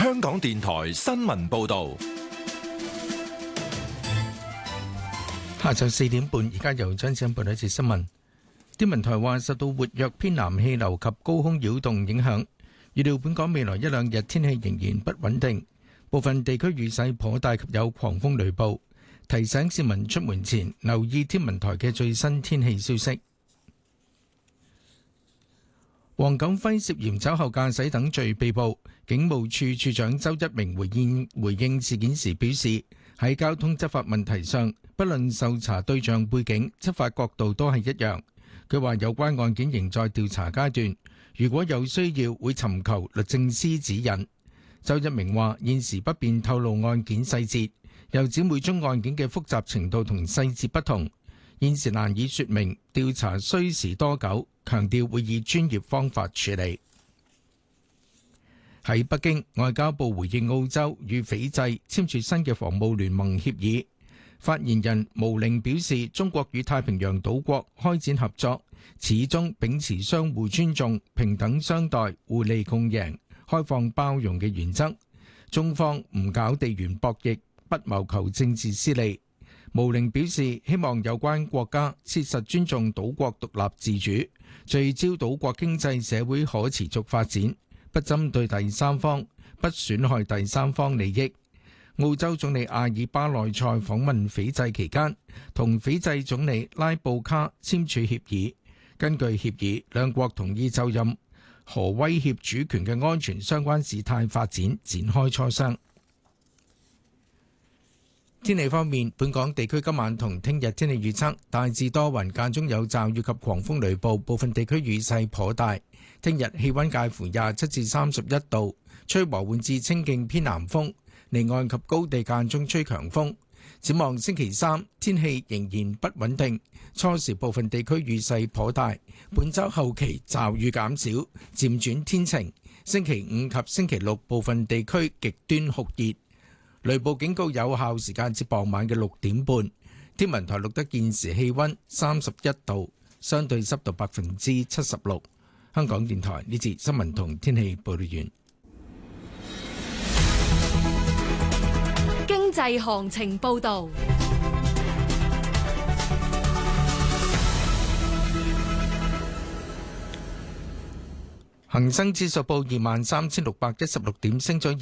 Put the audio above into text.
香港電台新聞報道。 下晝4點半，而家由張子欣報道一節新聞。天文台話，受到活躍偏南氣流及高空擾動影響，預料本港未來一兩日天氣仍然不穩定，部分地區雨勢頗大及有狂風雷暴，提醒市民出門前留意天文台嘅最新天氣消息。黃錦輝涉嫌酒後駕駛等罪被捕，警務處處長周一鳴回應事件時表示，喺交通執法問題上，不論受查對象背景、執法角度都係一樣。佢話有關案件仍在調查階段，如果有需要會尋求律政司指引。周一鳴話現時不便透露案件細節，又指每宗案件嘅複雜程度同細節不同，現時難以說明調查需時多久，強調會以專業方法處理。喺北京，外交部回應澳洲與斐濟簽署新嘅防務聯盟協議。發言人毛寧表示，中國與太平洋島國開展合作，始終秉持相互尊重、平等相待、互利共贏、開放包容嘅原則。中方唔搞地緣博弈，不謀求政治私利。毛寧表示，希望有關國家切實尊重島國獨立自主，聚焦島國經濟社會可持續發展，不針對第三方，不損害第三方利益。澳洲總理阿爾巴內塞訪問斐濟期間，同斐濟總理拉布卡簽署協議。根據協議，兩國同意就任何威脅主權嘅安全相關事態發展展開磋商。天氣方面，本港地區今晚同聽日天氣預測大致多雲，間中有驟雨及狂風雷暴，部分地區雨勢頗大。聽日氣溫介乎27至31度，吹和緩至清勁偏南風。離岸及高地間中吹強風。展望星期三，天氣仍然不穩定，初時部分地區雨勢頗大。本週後期驟雨減少，漸轉天晴。星期五及星期六部分地區極端酷熱，雷暴警告有效時間至傍晚嘅6點半。天文台錄得現時氣溫31度，相對濕度76%。香港電台呢節新聞同天氣報道完。 經濟行情報道， 恒生指數報23,616點，升咗